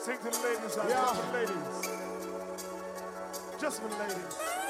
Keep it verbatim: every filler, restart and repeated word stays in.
Sing to the ladies out Yeah. there, the ladies. Just for the ladies.